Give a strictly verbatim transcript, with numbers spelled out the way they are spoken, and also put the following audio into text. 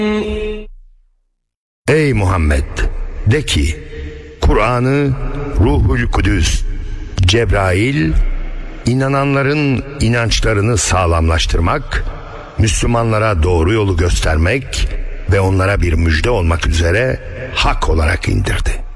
Ey Muhammed! De ki, Kur'an'ı Ruhul Kudüs, Cebrail, inananların inançlarını sağlamlaştırmak, Müslümanlara doğru yolu göstermek ve onlara bir müjde olmak üzere hak olarak indirdi.